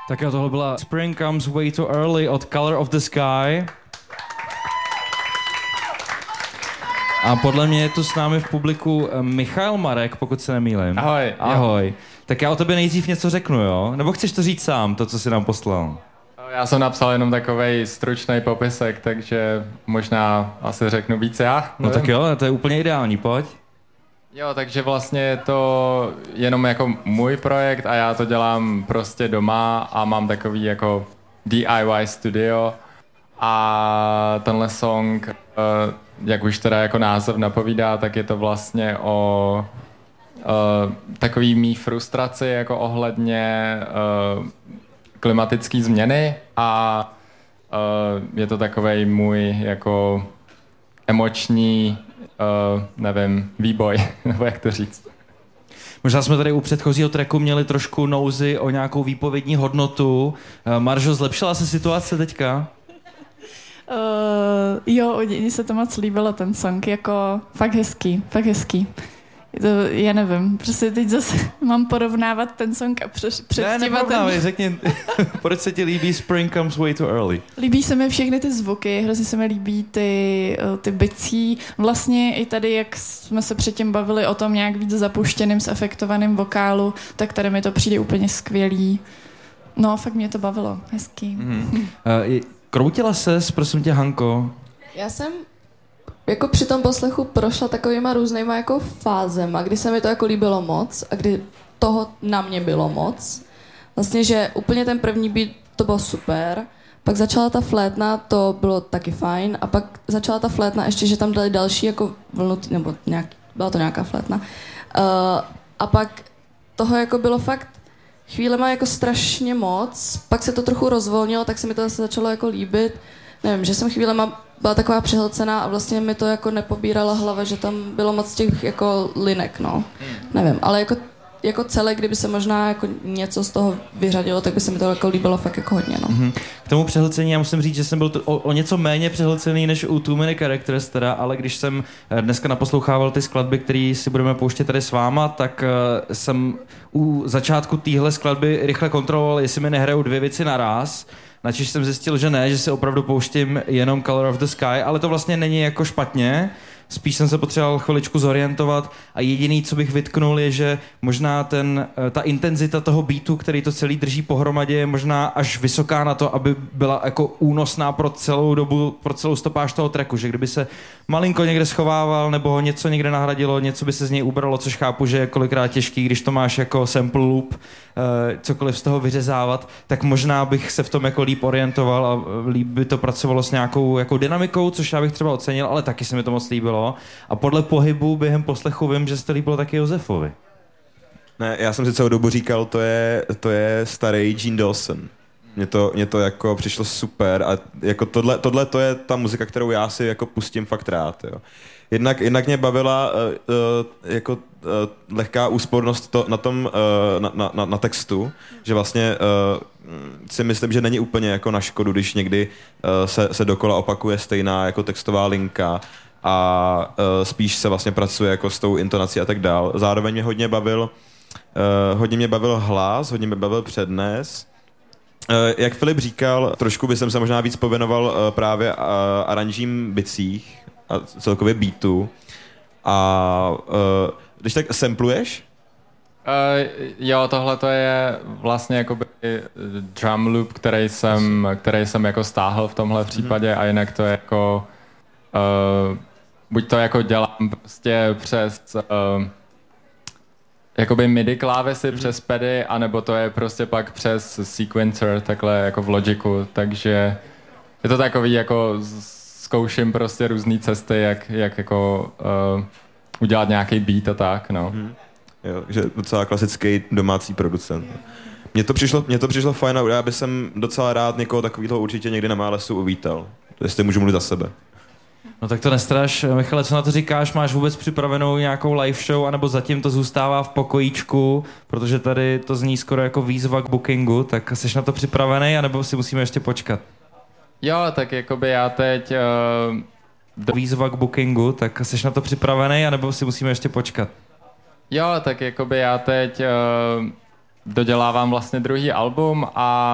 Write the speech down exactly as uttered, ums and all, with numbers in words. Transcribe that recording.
Tak jo, tohle byla Spring Comes Way Too Early od Color of the Sky. A podle mě je tu s námi v publiku Michal Marek, pokud se nemýlím. Ahoj. Ahoj. Jo. Tak já o tobě nejdřív něco řeknu, jo? Nebo chceš to říct sám, to, co jsi nám poslal? Já jsem napsal jenom takovej stručný popisek, takže možná asi řeknu víc já. No tak jo, to je úplně ideální, pojď. Jo, takže vlastně je to jenom jako můj projekt a já to dělám prostě doma a mám takový jako D I Y studio a tenhle song, jak už teda jako název napovídá, tak je to vlastně o uh, takový mý frustraci jako ohledně uh, klimatické změny a uh, je to takovej můj jako emoční Uh, nevím, výboj, nebo jak to říct. Možná jsme tady u předchozího tracku měli trošku nouzy o nějakou výpovědní hodnotu. Uh, Maržo, zlepšila se situace teďka? Uh, jo, mně se to moc líbilo, ten song, jako fakt hezký, fakt hezký. To, já nevím, prostě teď zase mám porovnávat ten song a přes, předstívat Ne, neporovnávej, ten... řekni, proč se ti líbí Spring Comes Way Too Early? Líbí se mi všechny ty zvuky, hrozně se mi líbí ty, ty bicí. Vlastně i tady, jak jsme se předtím bavili o tom nějak víc zapuštěným, zefektovaným vokálu, tak tady mi to přijde úplně skvělý. No, fakt mě to bavilo, hezký. Mm-hmm. uh, kroutila ses, prosím tě, Hanko? Já jsem jako při tom poslechu prošla takovýma různýma jako fázema, kdy se mi to jako líbilo moc a kdy toho na mě bylo moc. Vlastně, že úplně ten první beat to bylo super, pak začala ta flétna, to bylo taky fajn a pak začala ta flétna ještě, že tam dali další jako vlnu, nebo nějak, byla to nějaká flétna. Uh, a pak toho jako bylo fakt chvílema jako strašně moc, pak se to trochu rozvolnilo, tak se mi to zase začalo jako líbit. Nevím, že jsem chvílema byla taková přehlcená a vlastně mi to jako nepobírala hlava, že tam bylo moc těch jako linek, no. Nevím, ale jako, jako celé, kdyby se možná jako něco z toho vyřadilo, tak by se mi to jako líbilo fakt jako hodně, no. Mm-hmm. K tomu přehlcení já musím říct, že jsem byl to, o, o něco méně přehlcený než u Too Many Characters teda, ale když jsem dneska naposlouchával ty skladby, které si budeme pouštět tady s váma, tak uh, jsem u začátku téhle skladby rychle kontroloval, jestli mi nehrajou dvě věci naraz. Načež jsem zjistil, že ne, že si opravdu pouštím jenom Color of the Sky, ale to vlastně není jako špatně. Spíš jsem se potřeboval chviličku zorientovat a jediný, co bych vytknul, je, že možná ten, ta intenzita toho beatu, který to celý drží pohromadě, je možná až vysoká na to, aby byla jako únosná pro celou dobu, pro celou stopáž toho tracku, že kdyby se malinko někde schovával nebo ho něco někde nahradilo, něco by se z něj ubralo, což chápu, že je kolikrát těžký, když to máš jako sample loop, cokoliv z toho vyřezávat, tak možná bych se v tom jako líp orientoval a líp by to pracovalo s nějakou jako dynamikou, což já bych třeba ocenil, ale taky se mi to moc líbilo. A podle pohybu během poslechu vím, že se to líbilo taky Josefovi. Ne, já jsem si celou dobu říkal, to je, to je starý Gene Dawson. Mně to, mně to jako přišlo super a jako tohle, tohle to je ta muzika, kterou já si jako pustím fakt rád, jo. Jednak, jednak mě bavila uh, uh, jako uh, lehká úspornost to, na tom, uh, na, na, na, na textu, že vlastně uh, si myslím, že není úplně jako na škodu, když někdy uh, se, se dokola opakuje stejná jako textová linka a uh, spíš se vlastně pracuje jako s tou intonací a tak dál. Zároveň mě hodně bavil, uh, hodně mě bavil hlas, hodně mě bavil přednes. Uh, jak Filip říkal, trošku bych se možná víc pověnoval uh, právě uh, aranžím bicích a celkově beatu. A uh, když tak sampluješ? Uh, jo, tohle to je vlastně jakoby drum loop, který jsem, který jsem jako stáhl v tomhle případě a jinak to je jako uh, buď to jako dělám prostě přes uh, jakoby midi klávesy mm-hmm. přes pedy, anebo to je prostě pak přes sequencer, takhle jako v Logicu, takže je to takový jako zkouším prostě různé cesty, jak, jak jako uh, udělat nějaký beat a tak, no. Mm-hmm. Jo, že docela klasický domácí producent. Mně to přišlo, mně to přišlo fajn a já bych jsem docela rád někoho takového určitě někdy na Málesu uvítal. Jestli můžu mluvit za sebe. No tak to nestraš. Michale, co na to říkáš? Máš vůbec připravenou nějakou live show, anebo zatím to zůstává v pokojíčku, protože tady to zní skoro jako výzva k bookingu, tak jsi na to připravený, anebo si musíme ještě počkat? Jo, tak jakoby já teď... Uh, do... Výzva k bookingu, tak jsi na to připravený, anebo si musíme ještě počkat? Jo, tak jakoby já teď uh, dodělávám vlastně druhý album a